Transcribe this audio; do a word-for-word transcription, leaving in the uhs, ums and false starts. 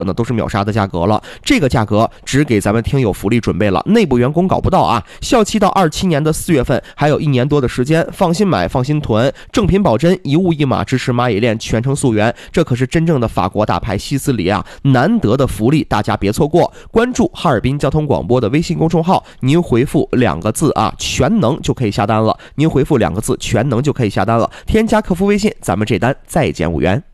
那都是秒杀的价格了，这个价格只给咱们听友福利准备了，内部员工搞不到啊！效期到二七年的四月份，还有一年多的时间，放心买，放心囤，正品保真，一物一码，支持蚂蚁链，全程溯源，这可是真正的法国大牌希斯里啊，难得的福利，大家别错过！关注哈尔滨交通广播的微信公众号，您回复两个字啊，全能就可以下单了。您回复两个字，全能就可以下单了。添加客服微信，咱们这单再见无缘。